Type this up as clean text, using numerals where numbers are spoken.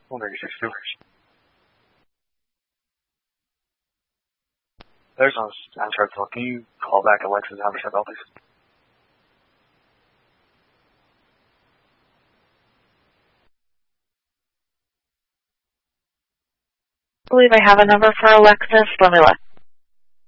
186 There's no answer call. Can you call back Alexis and have her step out, please? I believe I have a number for Alexis. Let me look.